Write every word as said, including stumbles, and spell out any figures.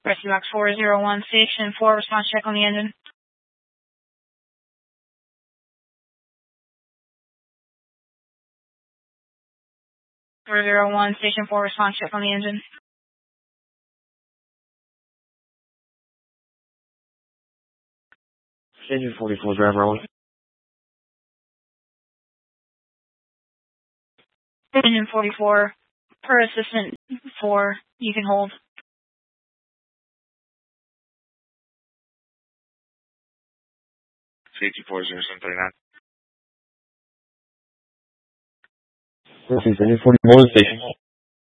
Rescue Box four zero one, Station four, response check on the engine. four zero one, Station four, response check on the engine. Engine forty-four, driver on. Engine forty-four, per assistant four, you can hold. Safety four zero seven three nine. Engine forty-four, station.